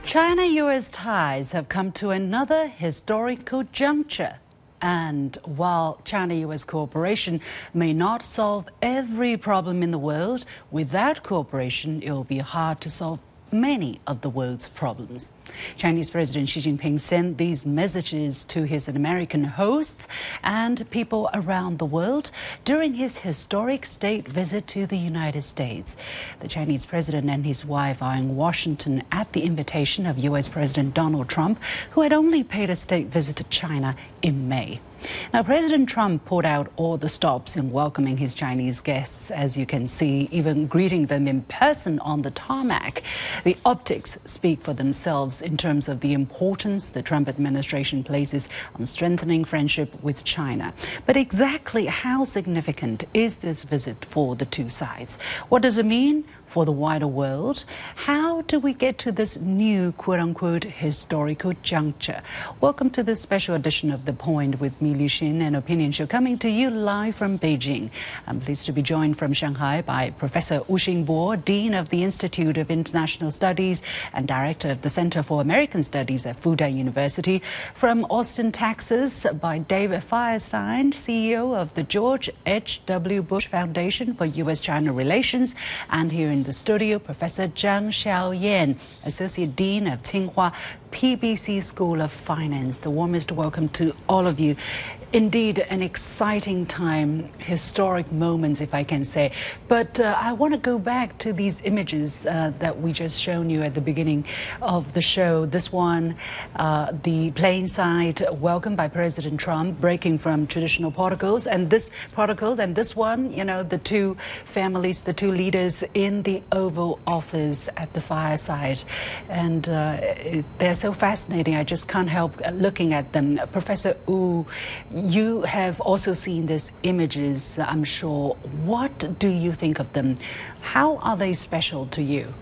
China-US ties have come to another historical juncture. And while China-US cooperation may not solve every problem in the world, without cooperation, it will be hard to solve many of the world's problems. Chinese President Xi Jinping sent these messages to his American hosts and people around the world during his historic state visit to the United States. The Chinese president and his wife are in Washington at the invitation of US President Donald Trump, who had only paid a state visit to China in May. Now, President Trump pulled out all the stops in welcoming his Chinese guests, as you can see, even greeting them in person on the tarmac. The optics speak for themselves in terms of the importance the Trump administration places on strengthening friendship with China. But exactly how significant is this visit for the two sides? What does it mean for the wider world? How do we get to this new quote-unquote historical juncture? Welcome to this special edition of The Point with me, Li Xin, an opinion show coming to you live from Beijing. I'm pleased to be joined from Shanghai by Professor Wu Xingbo, Dean of the Institute of International Studies and Director of the Center for American Studies at Fudan University. From Austin, Texas, by David Firestein, CEO of the George H.W. Bush Foundation for U.S.-China Relations, and here in the studio, Professor Zhang Xiaoyan, Associate Dean of Tsinghua PBC School of Finance. The warmest welcome to all of you. Indeed, an exciting time, historic moments, if I can say. But I want to go back to these images that we just shown you at the beginning of the show. This one, the plane side welcome by President Trump, breaking from traditional protocols. And this one, you know, the two families, the two leaders in the Oval Office at the fireside. And they're so fascinating. I just can't help looking at them. Professor Wu, you have also seen these images, I'm sure. What do you think of them? How are they special to you?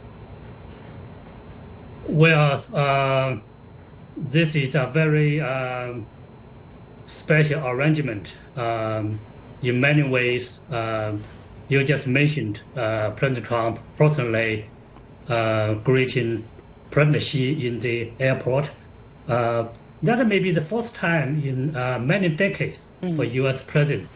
Well, this is a very special arrangement. In many ways, you just mentioned President Trump personally greeting President Xi in the airport. That may be the first time in many decades for U.S. president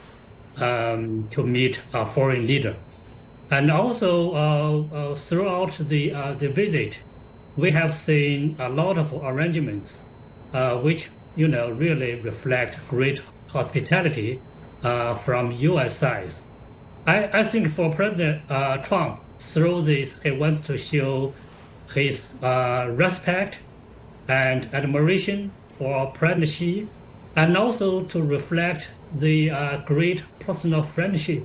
to meet a foreign leader. And also throughout the visit, we have seen a lot of arrangements which, you know, really reflect great hospitality from U.S. side. I think for President Trump, through this, he wants to show his respect and admiration for President Xi, and also to reflect the great personal friendship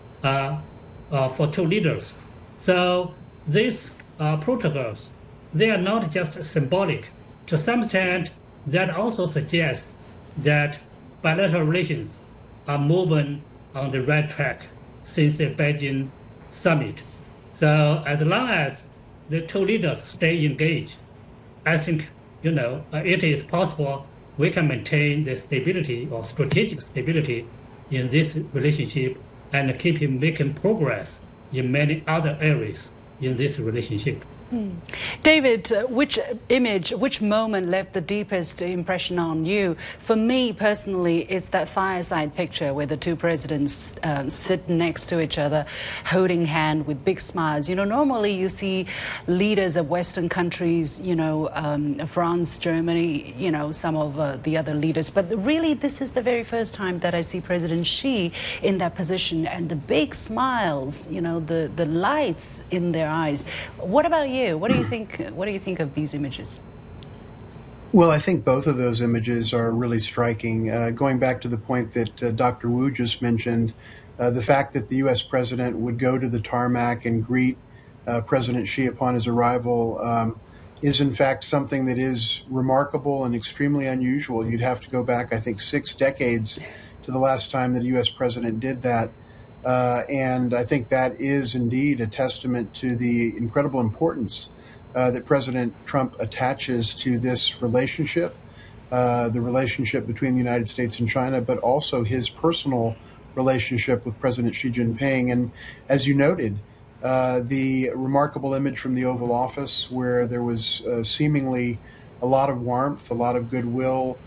for two leaders. So these protocols, they are not just symbolic. To some extent, that also suggests that bilateral relations are moving on the right track since the Beijing summit. So as long as the two leaders stay engaged, I think, you know, it is possible we can maintain the stability or strategic stability in this relationship and keep making progress in many other areas in this relationship. David, which image, which moment left the deepest impression on you? For me personally, it's that fireside picture where the two presidents sit next to each other, holding hands with big smiles. You know, normally you see leaders of Western countries, you know, France, Germany, you know, some of the other leaders. But really, this is the very first time that I see President Xi in that position, and the big smiles, you know, the lights in their eyes. What about you? What do you think? What do you think of these images? Well, I think both of those images are really striking. Going back to the point that Dr. Wu just mentioned, the fact that the U.S. president would go to the tarmac and greet President Xi upon his arrival is, in fact, something that is remarkable and extremely unusual. You'd have to go back, I think, 6 decades to the last time that a U.S. president did that. And I think that is indeed a testament to the incredible importance that President Trump attaches to this relationship, the relationship between the United States and China, but also his personal relationship with President Xi Jinping. And as you noted, the remarkable image from the Oval Office where there was seemingly a lot of warmth, a lot of goodwill,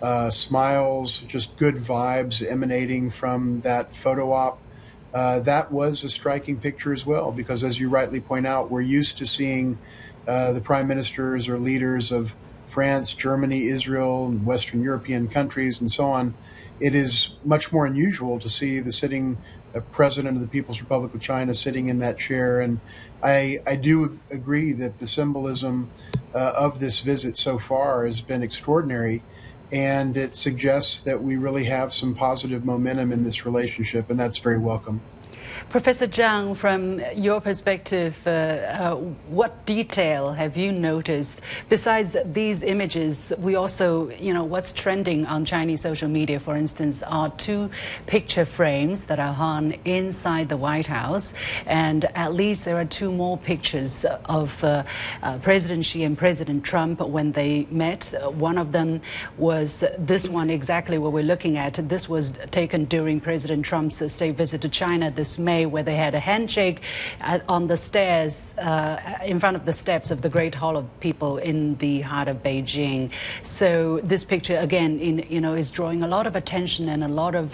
smiles, just good vibes emanating from that photo op. That was a striking picture as well, because as you rightly point out, we're used to seeing the prime ministers or leaders of France, Germany, Israel, and Western European countries, and so on. It is much more unusual to see the sitting president of the People's Republic of China sitting in that chair. And I do agree that the symbolism of this visit so far has been extraordinary. And it suggests that we really have some positive momentum in this relationship, and that's very welcome. Professor Zhang, from your perspective, what detail have you noticed? Besides these images, we also, what's trending on Chinese social media, for instance, are two picture frames that are hung inside the White House. And at least there are two more pictures of President Xi and President Trump when they met. One of them was this one, exactly what we're looking at. This was taken during President Trump's state visit to China this May, where they had a handshake on the stairs in front of the steps of the Great Hall of People in the heart of Beijing. So this picture, again, is drawing a lot of attention and a lot of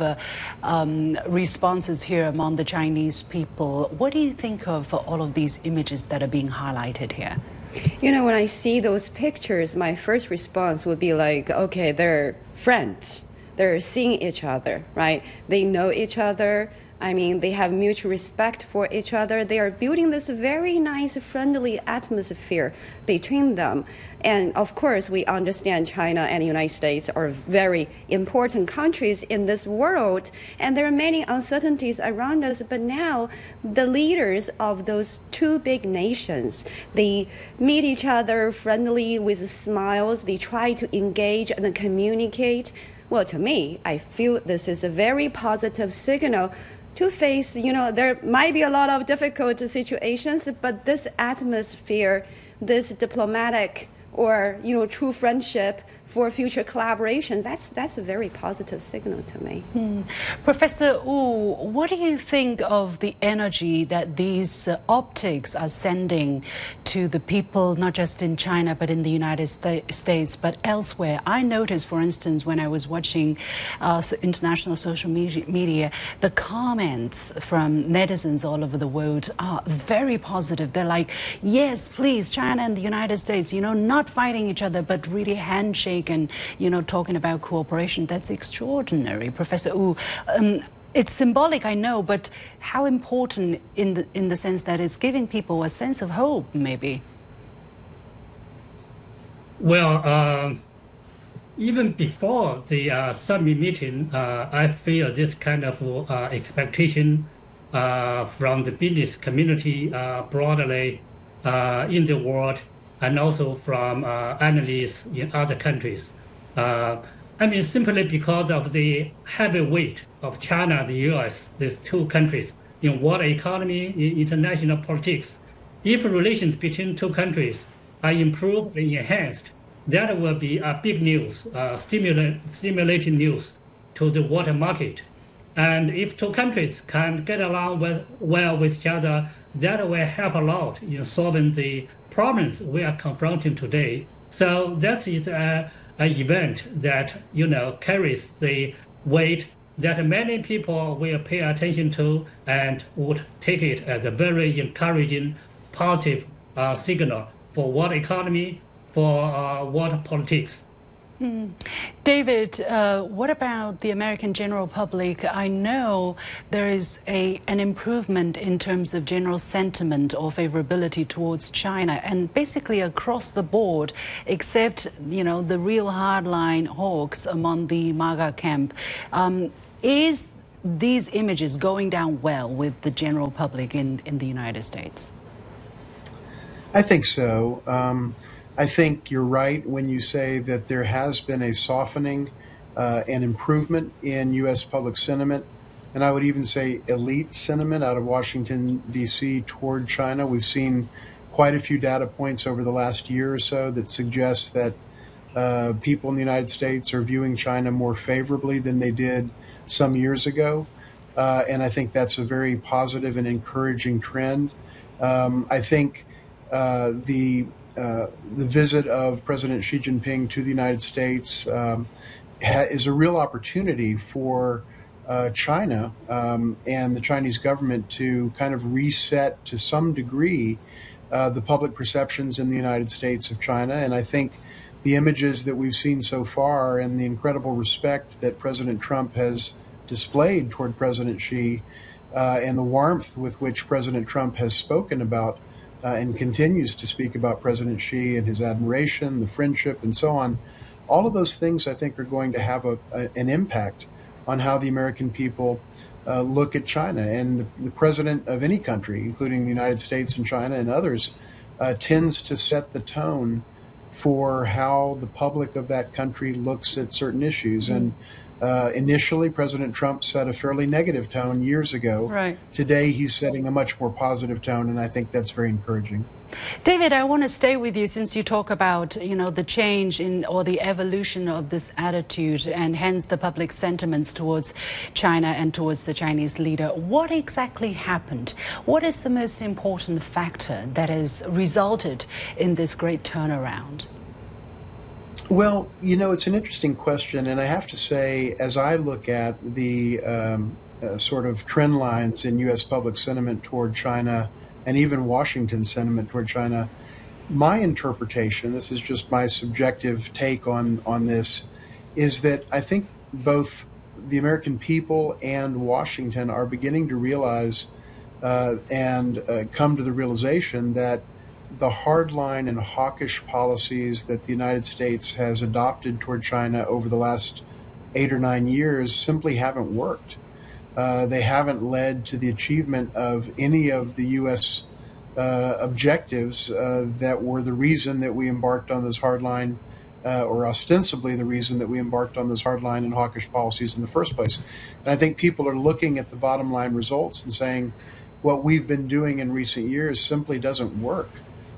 responses here among the Chinese people. What do you think of all of these images that are being highlighted here? When I see those pictures, my first response would be like, okay, they're friends. They're seeing each other, right? They know each other. I mean, they have mutual respect for each other. They are building this very nice, friendly atmosphere between them. And of course, we understand China and the United States are very important countries in this world. And there are many uncertainties around us. But now the leaders of those two big nations, they meet each other friendly with smiles. They try to engage and communicate. Well, to me, I feel this is a very positive signal to face, there might be a lot of difficult situations, but this atmosphere, this diplomatic or, true friendship for future collaboration, that's a very positive signal to me. Professor Wu, what do you think of the energy that these optics are sending to the people, not just in China, but in the United States, but elsewhere? I noticed, for instance, when I was watching international social media, the comments from netizens all over the world are very positive. They're like, yes, please, China and the United States, not fighting each other, but really handshake and, talking about cooperation. That's extraordinary, Professor Wu. It's symbolic, I know, but how important in the sense that it's giving people a sense of hope, maybe? Well, even before the summit meeting, I feel this kind of expectation from the business community broadly in the world, and also from analysts in other countries. Simply because of the heavy weight of China and the U.S., these two countries, in world economy, in international politics. If relations between two countries are improved and enhanced, that will be a big news, stimulating news to the water market. And if two countries can get along well with each other, that will help a lot in solving the problems we are confronting today. So that is an event that carries the weight that many people will pay attention to and would take it as a very encouraging, positive signal for world economy, for world politics. David, what about the American general public? I know there is an improvement in terms of general sentiment or favorability towards China, and basically across the board, except, the real hardline hawks among the MAGA camp. Is these images going down well with the general public in the United States? I think so. I think you're right when you say that there has been a softening and improvement in U.S. public sentiment, and I would even say elite sentiment out of Washington, D.C. toward China. We've seen quite a few data points over the last year or so that suggest that people in the United States are viewing China more favorably than they did some years ago, and I think that's a very positive and encouraging trend. I think the visit of President Xi Jinping to the United States is a real opportunity for China and the Chinese government to kind of reset to some degree the public perceptions in the United States of China. And I think the images that we've seen so far and the incredible respect that President Trump has displayed toward President Xi and the warmth with which President Trump has spoken about and continues to speak about President Xi and his admiration, the friendship, and so on, all of those things I think are going to have an impact on how the American people look at China. And the president of any country, including the United States and China and others, tends to set the tone for how the public of that country looks at certain issues. And initially, President Trump set a fairly negative tone years ago. Right. Today, he's setting a much more positive tone, and I think that's very encouraging. David, I want to stay with you since you talk about, the change in or the evolution of this attitude and hence the public sentiments towards China and towards the Chinese leader. What exactly happened? What is the most important factor that has resulted in this great turnaround? Well, it's an interesting question, and I have to say, as I look at the sort of trend lines in U.S. public sentiment toward China and even Washington's sentiment toward China, my interpretation, this is just my subjective take on this, is that I think both the American people and Washington are beginning to realize and come to the realization that the hardline and hawkish policies that the United States has adopted toward China over the last 8 or 9 years simply haven't worked. They haven't led to the achievement of any of the U.S. Objectives that were the reason that we embarked on this hardline, or ostensibly the reason that we embarked on this hardline and hawkish policies in the first place. And I think people are looking at the bottom line results and saying, what we've been doing in recent years simply doesn't work.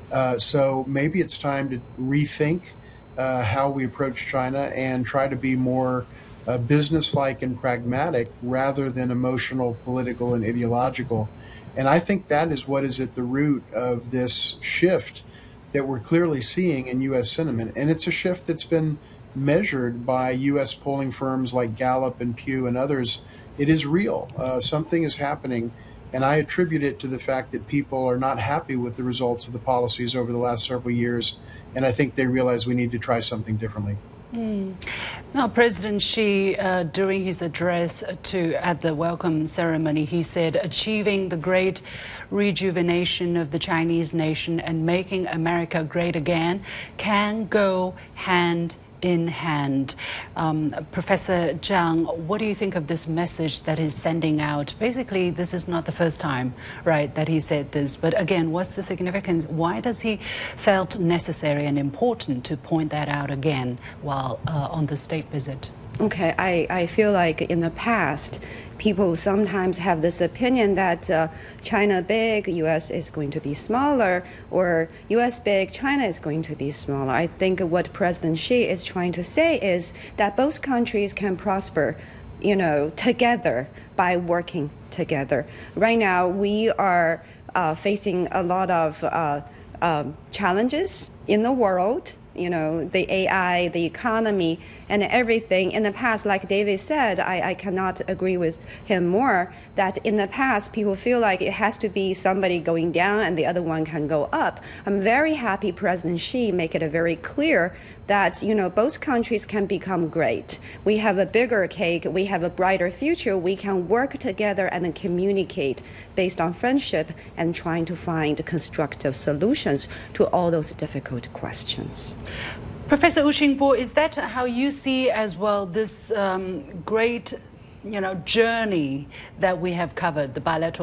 So maybe it's time to rethink how we approach China and try to be more businesslike and pragmatic rather than emotional, political, and ideological. And I think that is what is at the root of this shift that we're clearly seeing in U.S. sentiment. And it's a shift that's been measured by U.S. polling firms like Gallup and Pew and others. It is real. Something is happening. And I attribute it to the fact that people are not happy with the results of the policies over the last several years. And I think they realize we need to try something differently. Now, President Xi, during his address at the welcome ceremony, he said, achieving the great rejuvenation of the Chinese nation and making America great again can go hand in hand. Professor Zhang, what do you think of this message that he's sending out? Basically, this is not the first time, right, that he said this. But again, what's the significance? Why does he felt necessary and important to point that out again while on the state visit? Okay, I feel like in the past, people sometimes have this opinion that China big, U.S. is going to be smaller, or U.S. big, China is going to be smaller. I think what President Xi is trying to say is that both countries can prosper, together by working together. Right now, we are facing a lot of challenges in the world. The AI, the economy, and everything. In the past, like David said, I cannot agree with him more, that in the past, people feel like it has to be somebody going down and the other one can go up. I'm very happy President Xi make it very clear that, both countries can become great. We have a bigger cake, we have a brighter future, we can work together and communicate based on friendship and trying to find constructive solutions to all those difficult questions. Professor Wu Xingbo, is that how you see as well this great, journey that we have covered, the bilateral